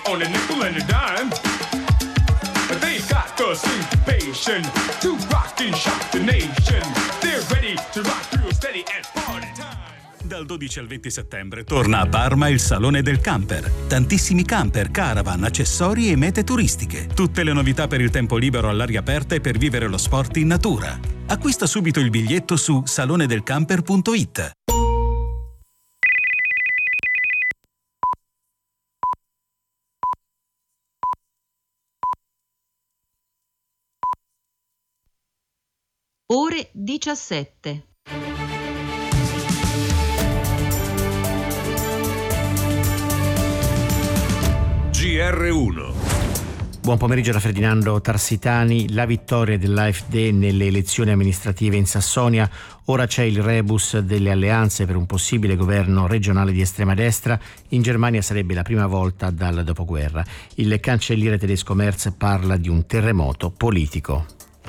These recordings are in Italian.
On a nickel and a dime, they've got the syncopation to rock and shock the nation. They're ready to rock through steady and party time. Dal 12 al 20 settembre torna a Parma il Salone del Camper. Tantissimi camper, caravan, accessori e mete turistiche. Tutte le novità per il tempo libero all'aria aperta e per vivere lo sport in natura. Acquista subito il biglietto su salonedelcamper.it. Ore 17. GR1. Buon pomeriggio da Ferdinando Tarsitani. La vittoria dell'AfD nelle elezioni amministrative in Sassonia. Ora c'è il rebus delle alleanze per un possibile governo regionale di estrema destra. In Germania sarebbe la prima volta dal dopoguerra. Il cancelliere tedesco Merz parla di un terremoto politico.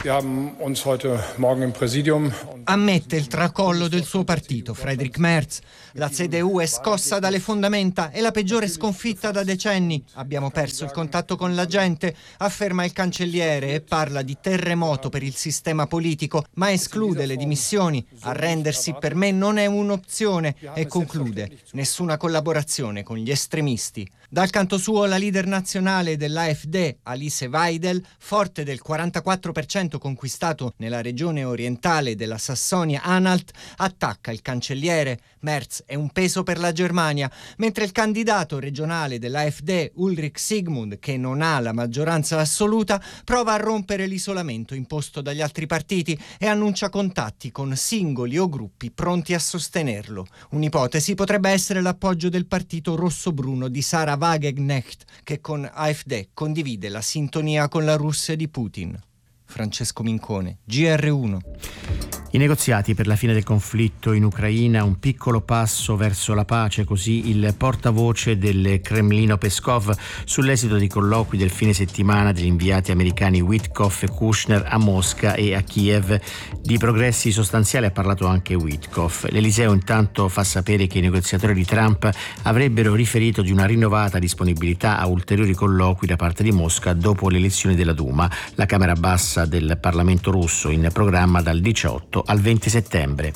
Ammette il tracollo del suo partito, Friedrich Merz. La CDU è scossa dalle fondamenta, è la peggiore sconfitta da decenni. Abbiamo perso il contatto con la gente, afferma il cancelliere e parla di terremoto per il sistema politico, ma esclude le dimissioni. Arrendersi per me non è un'opzione e conclude: nessuna collaborazione con gli estremisti. Dal canto suo la leader nazionale dell'AfD, Alice Weidel, forte del 44% conquistato nella regione orientale della Sassonia-Anhalt, attacca il cancelliere. Merz è un peso per la Germania, mentre il candidato regionale dell'AfD, Ulrich Sigmund, che non ha la maggioranza assoluta, prova a rompere l'isolamento imposto dagli altri partiti e annuncia contatti con singoli o gruppi pronti a sostenerlo. Un'ipotesi potrebbe essere l'appoggio del partito rosso-bruno di Sarah Wagenknecht, che con AfD condivide la sintonia con la Russia di Putin. Francesco Mincone, GR1. I negoziati per la fine del conflitto in Ucraina, un piccolo passo verso la pace, così il portavoce del Cremlino Peskov sull'esito dei colloqui del fine settimana degli inviati americani Witkoff e Kushner a Mosca e a Kiev. Di progressi sostanziali ha parlato anche Witkoff. L'Eliseo intanto fa sapere che i negoziatori di Trump avrebbero riferito di una rinnovata disponibilità a ulteriori colloqui da parte di Mosca dopo le elezioni della Duma, la Camera Bassa del Parlamento russo, in programma dal 18 al 20 settembre.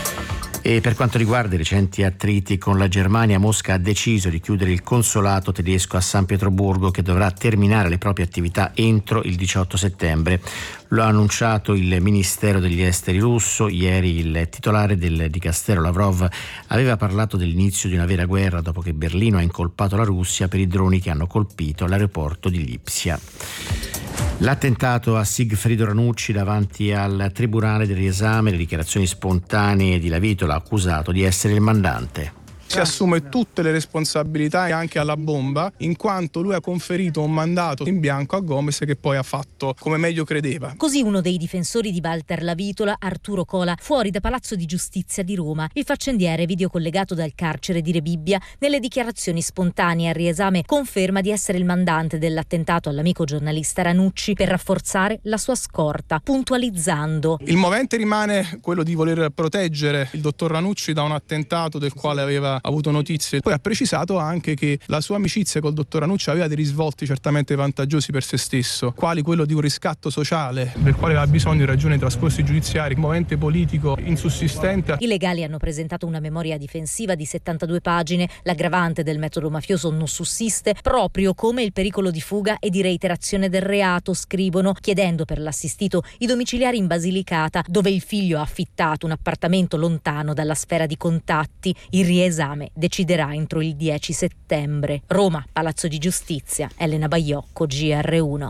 E per quanto riguarda i recenti attriti con la Germania, Mosca ha deciso di chiudere il consolato tedesco a San Pietroburgo, che dovrà terminare le proprie attività entro il 18 settembre. Lo ha annunciato il Ministero degli Esteri russo. Ieri il titolare del Dicastero Lavrov aveva parlato dell'inizio di una vera guerra dopo che Berlino ha incolpato la Russia per i droni che hanno colpito l'aeroporto di Lipsia. L'attentato a Sigfrido Ranucci davanti al Tribunale del riesame, le dichiarazioni spontanee di Lavitola, accusato di essere il mandante. Si assume tutte le responsabilità anche alla bomba, in quanto lui ha conferito un mandato in bianco a Gomes che poi ha fatto come meglio credeva. Così uno dei difensori di Walter Lavitola, Arturo Cola, fuori da Palazzo di Giustizia di Roma. Il faccendiere, videocollegato dal carcere di Rebibbia, nelle dichiarazioni spontanee al riesame conferma di essere il mandante dell'attentato all'amico giornalista Ranucci per rafforzare la sua scorta, puntualizzando: il movente rimane quello di voler proteggere il dottor Ranucci da un attentato del quale aveva avuto notizie. Poi ha precisato anche che la sua amicizia col dottor Ranucci aveva dei risvolti certamente vantaggiosi per se stesso, quali quello di un riscatto sociale del quale aveva bisogno in ragione dei trascorsi giudiziari, un movente politico insussistente. I legali hanno presentato una memoria difensiva di 72 pagine. L'aggravante del metodo mafioso non sussiste, proprio come il pericolo di fuga e di reiterazione del reato, scrivono, chiedendo per l'assistito i domiciliari in Basilicata, dove il figlio ha affittato un appartamento lontano dalla sfera di contatti. Il riesame deciderà entro il 10 settembre. Roma, Palazzo di Giustizia. Elena Baiocco, GR1.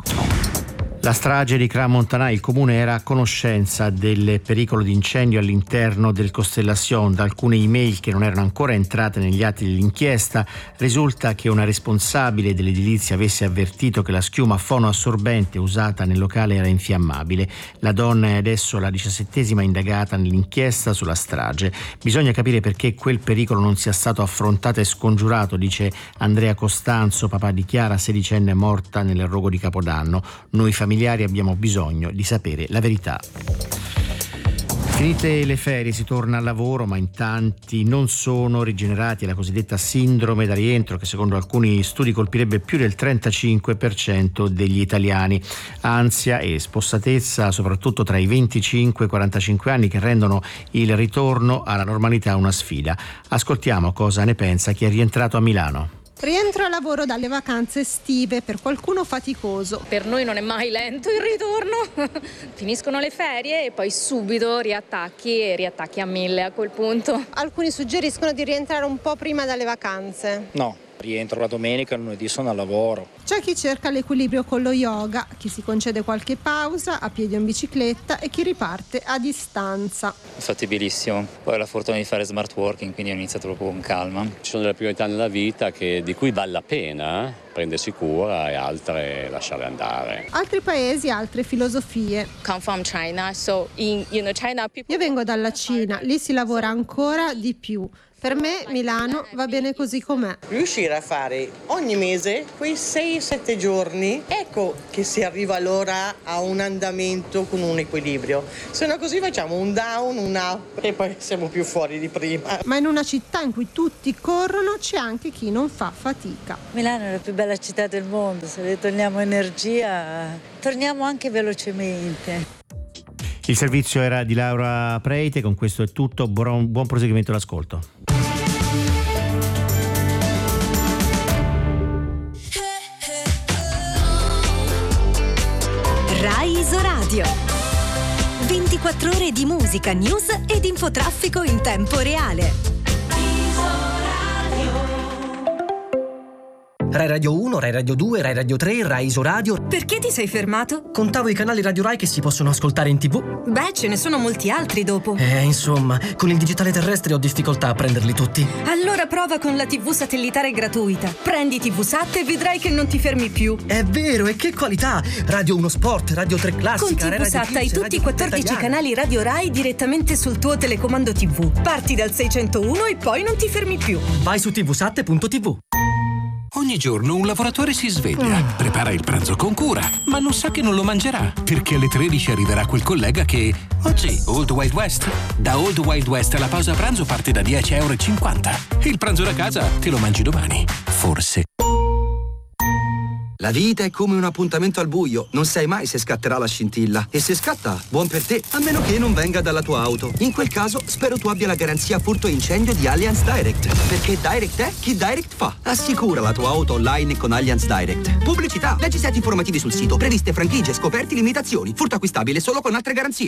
La strage di Crans-Montana, il comune era a conoscenza del pericolo di incendio all'interno del Constellation. Da alcune email che non erano ancora entrate negli atti dell'inchiesta risulta che una responsabile dell'edilizia avesse avvertito che la schiuma fonoassorbente usata nel locale era infiammabile. La donna è adesso la 17ª indagata nell'inchiesta sulla strage. Bisogna capire perché quel pericolo non sia stato affrontato e scongiurato, dice Andrea Costanzo, papà di Chiara, 16enne morta nel rogo di Capodanno. Noi familiari abbiamo bisogno di sapere la verità. Finite le ferie si torna al lavoro, ma in tanti non sono rigenerati. La cosiddetta sindrome da rientro, che secondo alcuni studi colpirebbe più del 35% degli italiani. Ansia e spossatezza, soprattutto tra i 25 e i 45 anni, che rendono il ritorno alla normalità una sfida. Ascoltiamo cosa ne pensa chi è rientrato a Milano. Rientro a lavoro dalle vacanze estive, per qualcuno faticoso. Per noi non è mai lento il ritorno. Finiscono le ferie e poi subito riattacchi a 1000 a quel punto. Alcuni suggeriscono di rientrare un po' prima dalle vacanze. No, rientro la domenica, il lunedì sono al lavoro. C'è chi cerca l'equilibrio con lo yoga, chi si concede qualche pausa a piedi o in bicicletta e chi riparte a distanza. Fattibilissimo. Poi ho la fortuna di fare smart working, quindi ho iniziato proprio con calma. Ci sono delle priorità nella vita di cui vale la pena prendersi cura e altre lasciare andare. Altri paesi, altre filosofie. Come from China, so China people... Io vengo dalla Cina, lì si lavora ancora di più. Per me Milano va bene così com'è. Riuscire a fare ogni mese quei 6-7 giorni, ecco che si arriva allora a un andamento con un equilibrio. Se no così facciamo un down, un up e poi siamo più fuori di prima. Ma in una città in cui tutti corrono c'è anche chi non fa fatica. Milano è la più bella città del mondo, se le togliamo energia torniamo anche velocemente. Il servizio era di Laura Preite, con questo è tutto, buon proseguimento all'ascolto. Rai Isoradio. 24 ore di musica, news ed infotraffico in tempo reale. Rai Radio 1, Rai Radio 2, Rai Radio 3, Rai Isoradio. Perché ti sei fermato? Contavo i canali Radio Rai che si possono ascoltare in TV. Beh, ce ne sono molti altri dopo. Insomma, con il digitale terrestre ho difficoltà a prenderli tutti. Allora prova con la TV satellitare gratuita. Prendi TV Sat e vedrai che non ti fermi più. È vero, e che qualità! Radio 1 Sport, Radio 3 Classica, con TV Sat hai tutti i 14 canali Radio Rai direttamente sul tuo telecomando TV. Parti dal 601 e poi non ti fermi più. Vai su tvsat.tv. Ogni giorno un lavoratore si sveglia, prepara il pranzo con cura, ma non sa che non lo mangerà, perché alle 13 arriverà quel collega che... Oggi, Old Wild West. Da Old Wild West la pausa pranzo parte da €10,50. Il pranzo da casa te lo mangi domani. Forse. La vita è come un appuntamento al buio, non sai mai se scatterà la scintilla. E se scatta, buon per te, a meno che non venga dalla tua auto. In quel caso, spero tu abbia la garanzia furto e incendio di Allianz Direct. Perché Direct è chi Direct fa. Assicura la tua auto online con Allianz Direct. Pubblicità, leggi siti informativi sul sito, previste franchigie, scoperti, limitazioni. Furto acquistabile solo con altre garanzie.